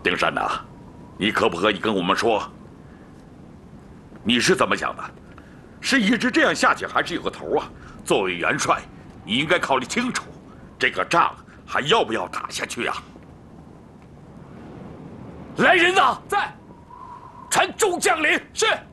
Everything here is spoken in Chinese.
丁山呐，你可不可以跟我们说，你是怎么想的？是一直这样下去，还是有个头啊？作为元帅，你应该考虑清楚，这个仗还要不要打下去啊？ 来人呐，在！传众将领。是。